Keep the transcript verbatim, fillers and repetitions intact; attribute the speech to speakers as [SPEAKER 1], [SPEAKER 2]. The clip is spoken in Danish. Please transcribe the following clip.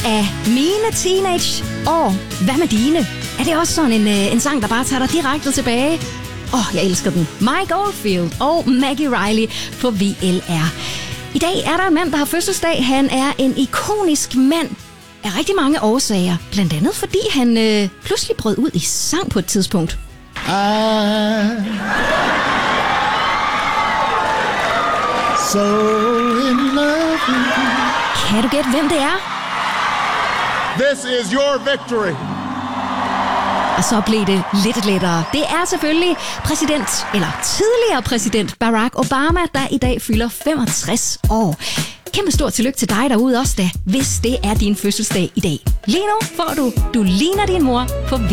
[SPEAKER 1] af mine teenageår. Hvad med dine? Er det også sådan en, en sang, der bare tager dig direkte tilbage? Åh, oh, jeg elsker den. Mike Oldfield og Maggie Reilly på V L R. I dag er der en mand, der har fødselsdag. Han er en ikonisk mand af rigtig mange årsager. Blandt andet fordi han øh, pludselig brød ud i sang på et tidspunkt.
[SPEAKER 2] I... So in love with you.
[SPEAKER 1] Kan du gætte, hvem det er?
[SPEAKER 2] This is your victory.
[SPEAKER 1] Og så blev det lidt lettere. Det er selvfølgelig præsident, eller tidligere præsident Barack Obama, der i dag fylder femogtres år. Kæmpe stort tillykke til dig derude også da, hvis det er din fødselsdag i dag. Lige nu får du Du ligner din mor på V